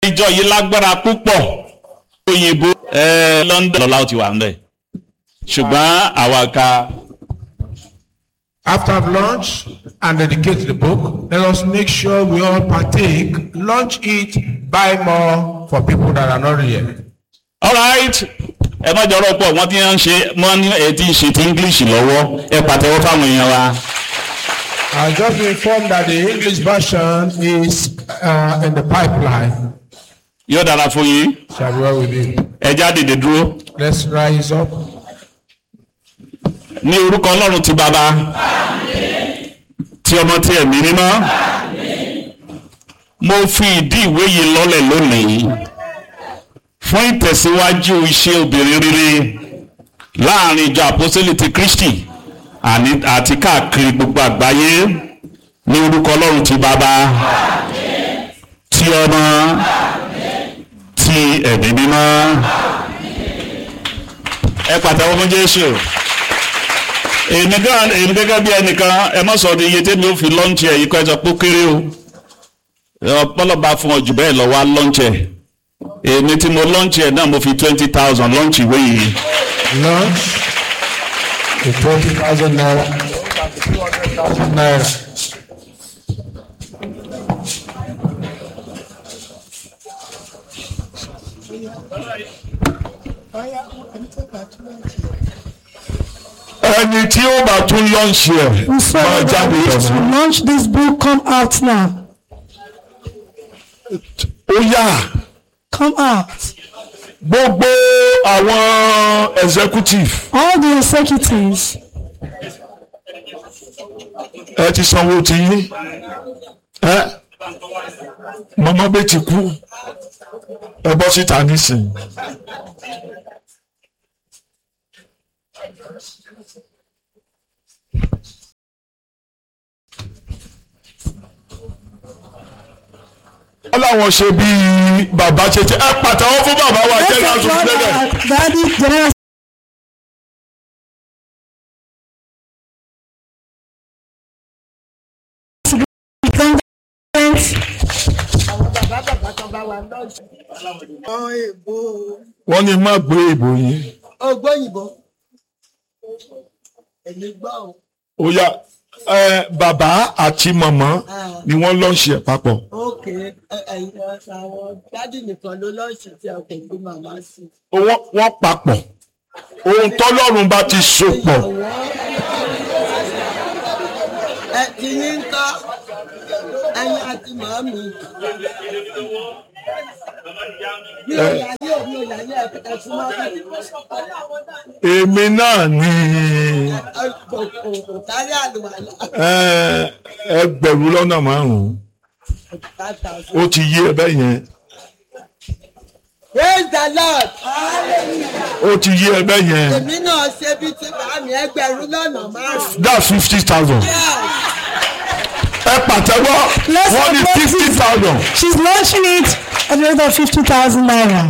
ìjọ yìí lágbára púpọ̀ òyìnbó London lọ́la ti wà ńbẹ̀ ṣùgbọ́n àwa ká. After I've launched and dedicate the book, let us make sure we all partake, launch it, buy more for people that are not here. All right. Ẹ má jọ̀rọ̀ pọ̀ wọ́n ti ń ṣe wọ́n ní ẹ ti ń ṣe ti English lọ́wọ́ ẹ pàtẹ́wọ́ fáwọn èèyàn wa. I just been informed that the English version is in the pipeline. Yóò dára fún yín. Shall we well with you? Ẹ já dìde dúró. Let's rise up. Ní orúkọ Ọlọ́run ti Bàbá. Ti Ọmọ ti Ẹ̀mí Mímọ́. Mo fi ìdí ìwé yìí lọ́lẹ̀ lónìí fún ìtẹ̀síwájú iṣẹ́ obìnrin rere láàrin ìjọ àpọ́sítélì ti Kristi àti káàkiri gbogbo àgbáyé ní orúkọ Ọlọ́run ti Bàbá ti Ọmọ ti Ẹ̀mí Mímọ́. Ẹ pàtẹ́wọ́ fún Jésù. Èmi gẹ́gẹ́ bí ẹnìkan ẹ má sọ ní iye tẹ́mi ó fi lọ́ǹchì ẹ̀ yìí kọ́ ẹ sọ pé ó kéré o ọpọlọba fún ọ jù bẹ́ẹ̀ lọ wá lọ́ǹchì ẹ̀ èmi tí mo lọ́ǹchì ẹ̀ náà mo fi 20,000 lọ́ǹchì ìwé yìí. Launch the 20,000 naira, 200,000 naira. Ẹni tí ó bá tún launch ẹ̀ máa jáde lọ́nà. Launch this book, come out now. Ó yá. Come out. Gbogbo àwọn executive. All the executives. Ẹ ti sanwó ti yín. Mama bẹ́ẹ̀ ti kú. Ẹ bọ́ síta nísìnyí. Ọláwọn ṣe bí bàbá ṣe ẹ pàtàkó fún bàbá wa jẹ́ láti sílẹ̀. Wọ́n ní má gbé ìbò yín. Ògbóyìnbó. Èmi gbọ́ o. Ó yá bàbá àti màmá ni wọ́n lọ́ọ̀ṣì ẹ̀ papọ̀. Ok, àwọn dádì nìkan ló lọ́ọ̀ṣì tí a kò gbé màmá sí. Wọ́n papọ̀. Ohun tọ́lọ́run bá ti so pọ̀. Ti yín ń tọ́ ẹyin àti màámi. Bí o yà ní òbí o yà ní ẹ̀fún mọ́. Èmi náà ni. Kò kárí àlùwàlà. Ẹgbẹ̀rún lọ́nà márùn-ún. Ó ti yé ẹbẹ̀ yẹn. Praise the Lord. Ó ti yé ẹbẹ̀ yẹn. Èmi náà ṣe bí ti màámi ẹgbẹ̀rún lọ́nà márùn-ún. That's 50,000. Ẹ pàtẹ́wọ́ wọ́n ní 50,000. She's launching it at the rate of 50,000 naira.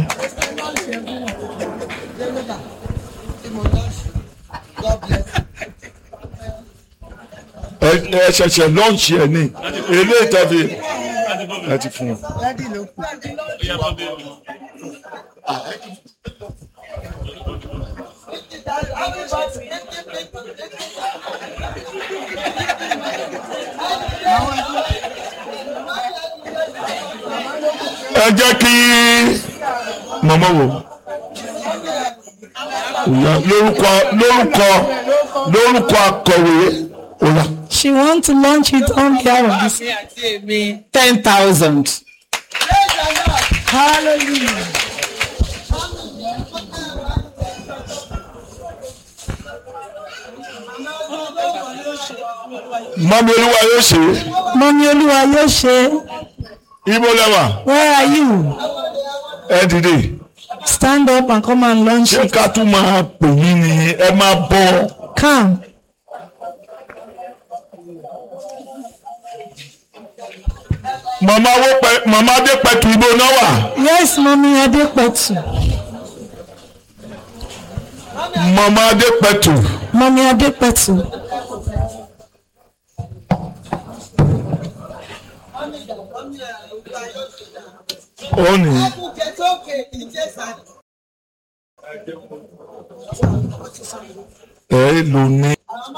Ẹ ṣẹ̀ṣẹ̀ lọ́ọ̀ṣì ẹ̀ ní ilé ìtọ́bi ẹ ti fún un. Ẹ jẹ́ kí màmá wò lórúkọ akọ̀wé ọ̀la. She wants to launch it on behalf of this. 10,000. Hallelujah. Mọ́mí Olúwa yóò ṣe. Mọ́mí Olúwa yóò ṣe. Ibo lẹ́wà. Where are you? Ẹ dìde. Stand up and come and launch Ṣé it. ká tún máa pè yín ni ẹ máa bọ̀? Come. Màmá Adépẹ̀tù ibo náà wà. Yes, Mommy Adepetu. Màmá Adépẹ̀tù. Mommy Adepetu. ó ní. Akújẹ sókè ìjẹsà. Ẹ lò ní.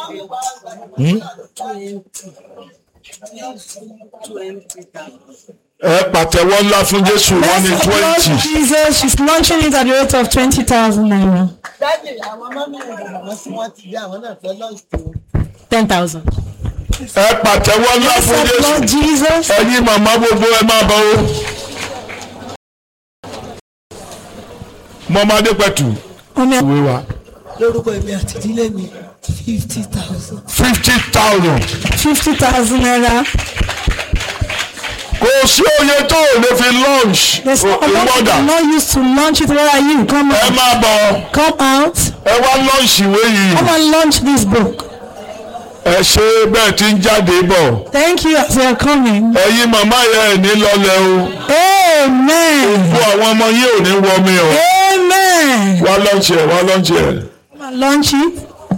Ẹ pàtẹ́wọ́ ńlá fún Jésù wọ́n ní Let's applaud 20. Jesus. She's launching it at the rate of 20,000 naira. Dájú àwọn mọ́mí rẹ̀ bàbá tí wọ́n ti dé àwọn náà fẹ́ lọ́ọ̀tì. 10,000. Ẹ pàtẹ́wọ́ ńlá Let's fún applaud Jésù. Jesus. Ẹ̀yin màmá gbogbo ẹ máa bọ̀ o. Mọ́mọ́ Adépẹ̀tù. Amen. Ìwé wa. Lórúkọ èmi àti ìdílé mi 50,000. 50,000. 50,000 naira. Kò sí oye tó o lè fi lunch. There's no amount you Ìwọ́dà. cannot use to launch it. Where are you? Come Ẹ on. máa bọ̀. Come out. Ẹ wá lunch ìwé yìí. Come and launch this book. Ẹ ṣe bẹ́ẹ̀ tí ń jáde bọ̀. Thank you as you are coming. Ẹ̀yin màmá yẹn ẹ̀ ní lọlẹ̀ o. Amen. Gbogbo àwọn ọmọ yìí ò ní wọ mi o. Amen. Wá lunch ẹ̀ wá lunch ẹ̀. Come and launch it.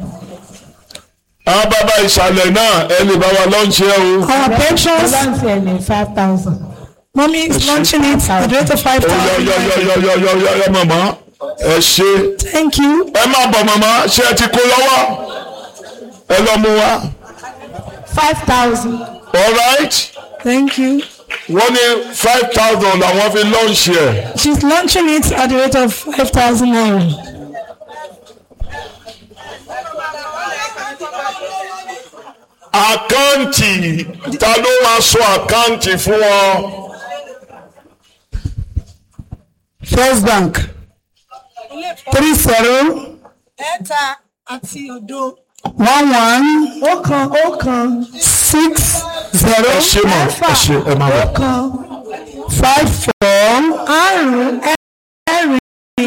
Àwọn bàbá ìsàlẹ̀ náà ẹ lè bá wa lunch ẹ̀ o. Our patrons. 5,000. Mommy is launching it at the rate of 5,000. Yọ màmá ẹ ṣe. Thank you. Ẹ máa bọ̀ màmá ṣé ẹ ti kó lọ́wọ́? Ẹ lọ mú wa. 5,000. All right. Thank you. Wọ́n ní 5,000 làwọn fi lunch ẹ̀. She's launching it at the rate of 5,000 naira. Àkáǹtì ta ló máa sọ àkáǹtì fún ọ? First Bank. 30. Ẹ̀ta àti òdo. 11. Ọ̀kan. 6 Ẹ 0 ṣe mọ̀ ẹ ṣe ẹ máa bọ̀. 5 4 àrún ẹ̀rin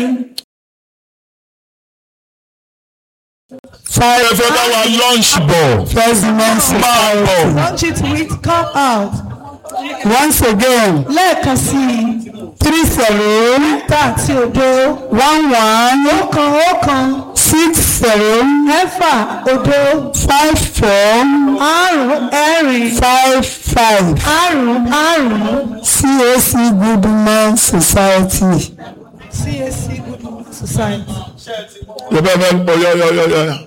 Ẹ fẹ́ bá wa lunch bọ̀. First Men's Máa bọ̀. launch it with come out. Once again. Lẹ́ẹ̀kan sí i. 3 0 ẹ̀ta àti òdo. 11 ọ̀kan 6 0 ẹ̀fà òdo. 5 4 àrún ẹ̀rin 5 5 àrún CAC Goodman Society. CAC Goodman Society. Yọ bẹ́ẹ̀ bẹ́ẹ̀ bọ̀ yọ.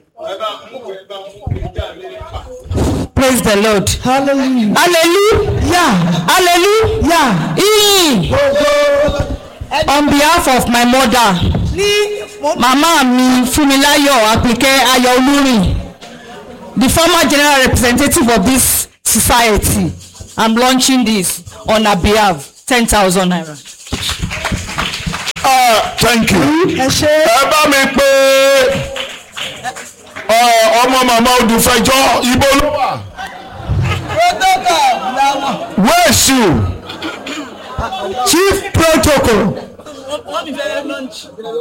Praise the Lord. Hallelujah. Hallelujah. Hallelujah. On behalf of my mother, Mama mi Funmilayo Apike Ayo Olurin, the former general representative of this society, I'm launching this on her behalf. 10,000 naira. Thank you. Ẹ bá mi pé ọmọ màmá Odùfẹ́jọ́ ibo ló wà. Protocol làwọn. Where is you? Chief protocol. Mọ́mí fẹ́ lunch.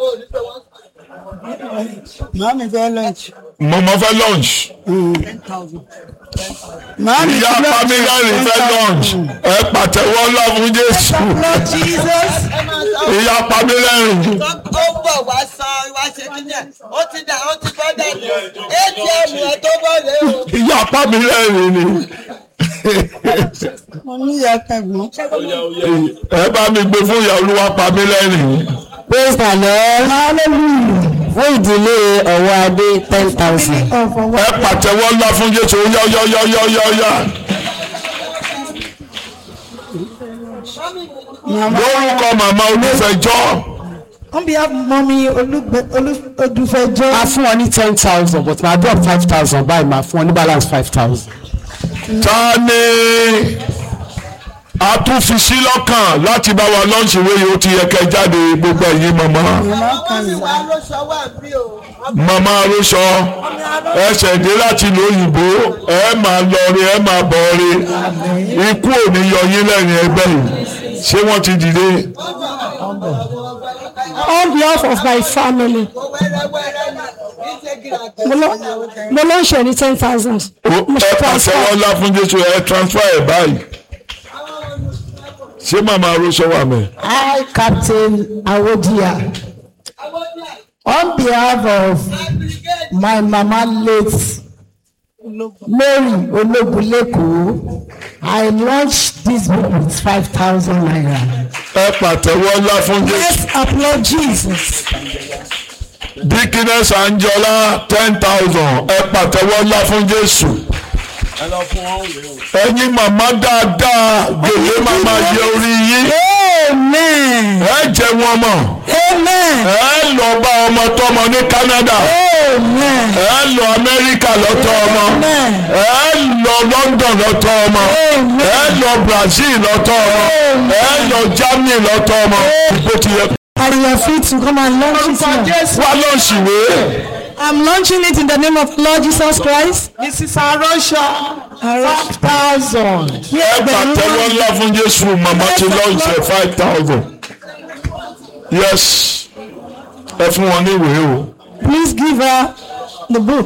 Mama fẹ́ lunch. 10,000. Ìyá Pamílẹ́rìn fẹ́ lunch. Ẹ pàtẹ́wọ́ ńlá fún Jésù. Lord Jesus. Ìyá Pamílẹ́rìn. Ó bọ̀ wá san wá ṣe kí ni ẹ̀. Ó ti bọ́ dànù. ATM ẹ̀ tó bọ̀ lé o. Ìyá Pamílẹ́rìn ni. Mo ní ìyá kẹ́gbọ́n. Ẹ bá mi gbé fún ìyá Olúwa Pamílẹ́rìn. Praise the Lord. Hallelujah. Fún ìdílé ọ̀wọ́ adé 10,000. Ẹ pàtẹ́wọ́ ńlá fún Jésù. Yá. Lórúkọ màmá Olúfẹ́jọ́. On behalf of Mommy Odufejo. I fún wọn ní 10,000 but I drop 5,000 báyìí máa fún wọn ní balance 5,000. Ta ni a tún fi sí lọ́kàn láti bá wa lọ́ọ̀ṣì wéyìí ó ti yẹ kẹ́ jáde gbogbo ẹ̀yin màmá. Mọ́mí wa ló sọ wá bí o. Màmá Arósọ ẹsẹ̀ dé láti ìlú òyìnbó ẹ máa lọ rí ẹ máa bọ̀ rí ikú ò ní yọ yín lẹ́yìn ẹgbẹ́ yìí ṣé wọ́n ti dìde. On behalf of my family. Mo ló ń ṣe ní 10,000. Ẹ pàṣẹ wọn lá fún Jésù ẹ transfer ẹ báyìí. Ṣé màmá Arósọ wà mẹ́? I, Captain Awodia, on behalf of my mama late Mary Ologunleku, I launched this book with 5,000 naira. ẹ pàtẹ́wọ́ ńlá fún Jésù. Let's applaud Jesus. Dickiness Anjola 10,000 ẹ pàtẹ́wọ́ ńlá fún Jésù. Ẹ̀yin màmá dáadáa gèlè màmá yẹ orí yín. Amen. Ẹ jẹ wọn mọ̀. Amen. Ẹ lọ bá ọmọ tọmọ ní Canada. Amen. Ẹ lọ Amẹ́ríkà lọ́tọ̀ ọmọ. Amen. Ẹ lọ London lọ́tọ̀ ọmọ. Amen. Ẹ lọ Brazil lọ́tọ̀ ọmọ. Ẹ lọ Germany lọ́tọ̀ ọmọ. Bó ti yẹ. Are you free to come and launch it now? Wá lọ́ọ̀ṣìwé. I'm launching it in the name of Lord Jesus Christ. Mrs. Arosha 5,000. Ẹ pàtẹ́wọ́ ńlá fún Jésù màmá ti lọ́ọ̀ṣẹ̀ 5,000. Yes. Ẹ fún wọn ní ìwé o. Please give her the book.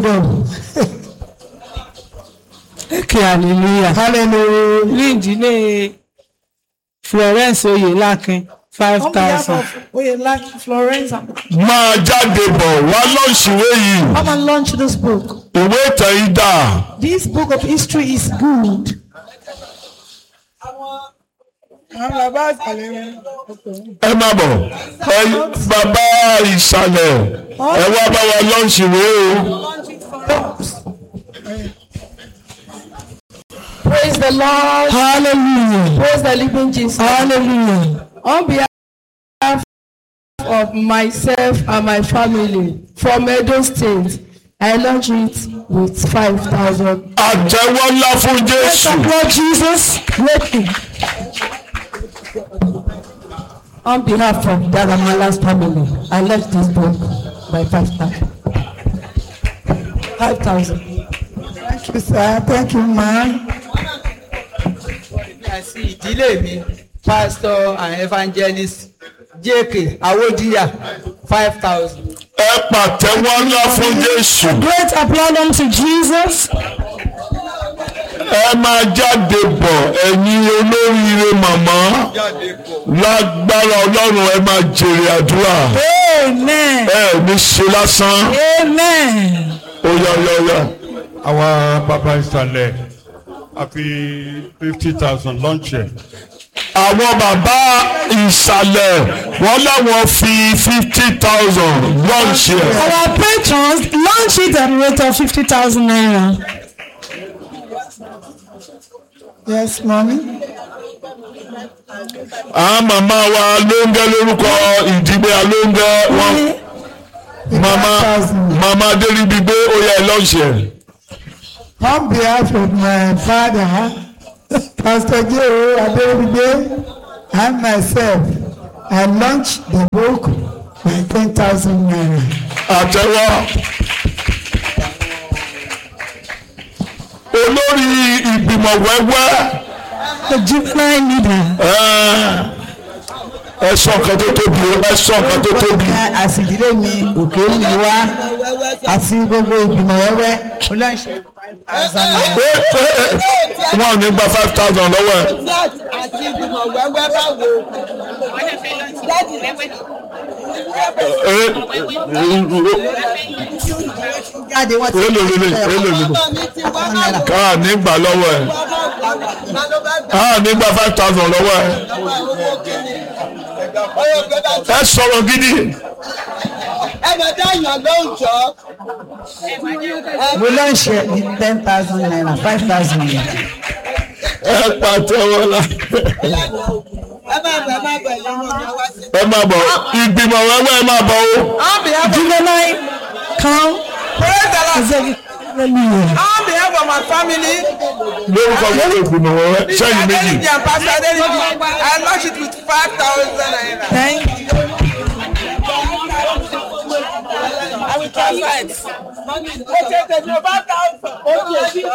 Okay, hallelujah. Hallelujah. Ní ìdílé Florence Oyelakin 5,000. Oyelaki Florence. Máa jáde bọ̀ wá lọ́ọ̀ṣìwé yìí. Come and launch this book. Ìwé ìtàn yìí dà. This book of history is good. Ẹ má bọ̀. Bàbá ìsàlẹ̀ ẹ wá bá wa lọ́ọ̀ṣìwé o. Praise the Lord. Hallelujah. Praise the living Jesus. Hallelujah. On behalf of myself and my family from Edo State, I launch it with 5,000. Àtẹ́wọ́ ńlá fún Let's Jésù. applaud Jesus greatly. On behalf of Daramala's family, I launch this book by 5,000. 5,000. Thank you, sir. Thank you, man. Àti ìdílé mi pastor and evangelist J.K. Awodiya 5,000. Ẹ pàtẹ́wọ́ ńlá fún Jésù. Great applause unto Jesus. Ẹ máa jáde bọ̀ ẹ̀yin olóríire màmá. Lágbára Ọlọ́run ẹ máa jèrè àdúrà. Amen. Ẹ ní ṣe lásán. Amen. Ó yá. Àwọn bàbá ìsàlẹ̀ àfi 50,000 lọ́nchẹ̀. Àwọn bàbá ìsàlẹ̀ wọ́n láwọn fi 50,000 lọ́ọ̀ṣì ẹ̀. Our patrons launch it at a rate of 50,000 naira. Yes, mommy. Àwọn màmá wa Alóńgẹ́ lórúkọ ìdílé Alóńgẹ́ wọn. Màmá Adéríbigbé ó yẹ lọ́ọ̀ṣì ẹ̀. On behalf of my father, Pastor J.O. Adebibe, and myself, I launched the book by 10,000 naira. Àtẹ́wọ́. Olórí ìgbìmọ̀ wẹ́wẹ́. The juvenile leader. Ẹ sọ nǹkan tó tóbi o, ẹ sọ nǹkan tó tóbi. Àsìdílé mi òkè mi wá àti gbogbo ìgbìmọ̀ wẹ́wẹ́. Wọ́n ò ní gba 5,000 lọ́wọ́ ẹ̀. Àti ìgbìmọ̀ wẹ́wẹ́ báwo. Káà nígbà lọ́wọ́ ẹ̀. Káà nígbà 5,000 lọ́wọ́ ẹ̀. Ẹ sọ̀rọ̀ gidi. Ẹ bẹ dáyàn lóòjọ́. We launch it with 10,000 naira, 5,000 naira. Ẹ pàtẹ́wọ́ la. Ẹ máa bọ̀ ìgbìmọ̀ wẹ́wẹ́ ẹ máa bọ̀ o. Juvenile come. Praise the Lord. Hallelujah. On behalf of my family, Lórúkọ gbogbo ìgbìmọ̀ wẹ́wẹ́ sẹ́yìn méjì. Adeliji and Pastor Adeliji, I launch it with 5,000 naira. Thank you. I will transfer it. Okay, take me 5,000. Okay,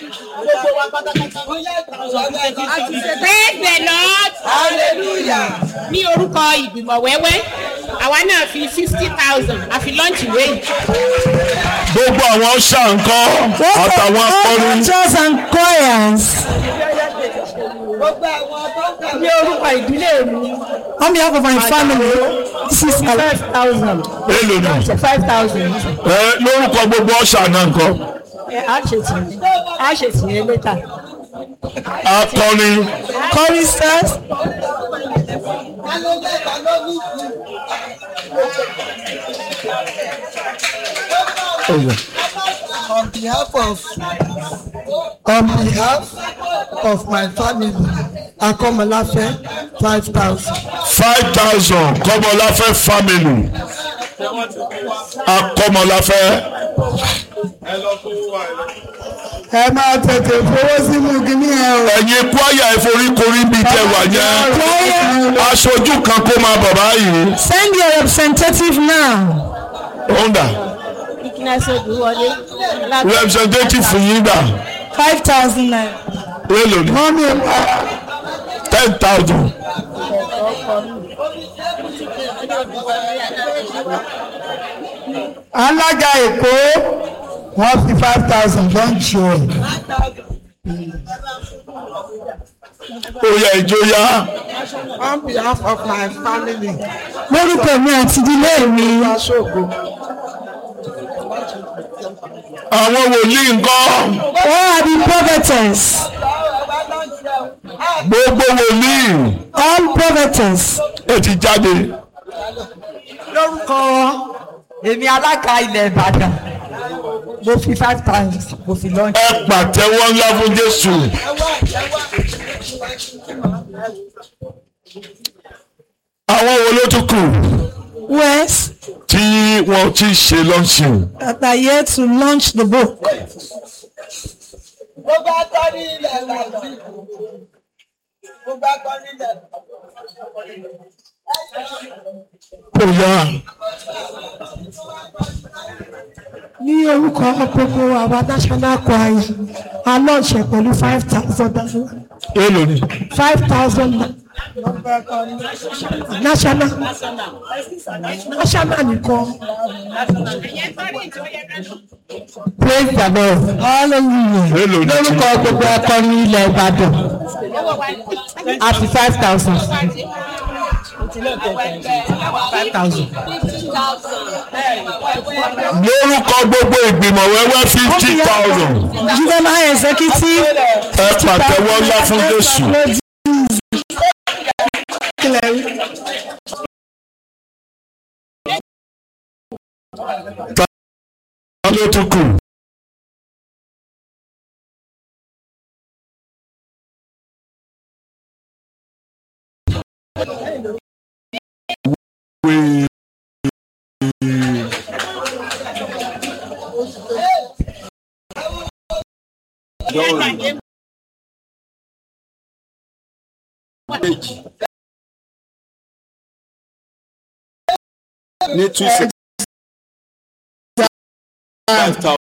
50. Praise the Lord. Hallelujah. Ní orúkọ ìgbìmọ̀ wẹ́wẹ́, àwa náà fi 50,000 àfi lọ́ọ̀nchì wéyìí. Gbogbo àwọn ṣàǹkọ́ àtàwọn akọrin. Churches and choirs. Ní orúkọ ìdílé mi. On behalf of my family, this is 5,000. Èlò nù. 5,000. Lórúkọ gbogbo ọ̀ṣà náà nǹkan. A ṣe tì yẹn létà. Akọrin. choristers. On behalf of my family, Akomolafe, 5,000. 5,000 Komolafe family. Akomolafe. Ẹ máa tètè fowó sínú kíní ẹ o. Ẹ̀yin kwaya ìforíkorí bíi tẹwà yẹn. Aṣojú kan kó máa bọ̀ báyìí. Send your representative now. Onda. Representative fún yín dà. 5,000 naira. Èlò ni. 10,000. Alága Èkó wọ́n fi 5,000 lọ́njì o. Ó yẹ ìjọyà. On behalf of my family. Lórúkọ mi àti ìdílé mi. Àwọn wòlíì nǹkan. Where are the prophetess? Gbogbo wòlíì. All prophetess. Ẹ ti jáde. Lórúkọ èmi alága ilẹ̀ Ìbàdàn mo fi 5,000 mo fi lọ́njì. Ẹ pàtẹ́wọ́ ńlá fún Jésù. Àwọn wo ló tún kù? Yes. Tí wọ́n ti ṣe lọ́ọ̀ṣì. That are here to launch the book. Gbogbo akọni ilẹ̀ Nàìjíríà. Gbogbo akọni ilẹ̀. Kò yá. Ní orúkọ gbogbo àwa national choir a lọ́ọ̀ṣẹ̀ pẹ̀lú 5,000. Èlò ni. 5,000 national nìkan. Praise the Lord. Hallelujah. Èlò ni. Lórúkọ gbogbo akọni ilẹ̀ Ìbàdàn. Àti 5,000. 5,000. Lórúkọ gbogbo ìgbìmọ̀ wẹ́wẹ́ 50,000. Juvenile executive. Ẹ pàtẹ́wọ́ ńlá fún Jésù. Ta ló tún kù? Ní 2,600.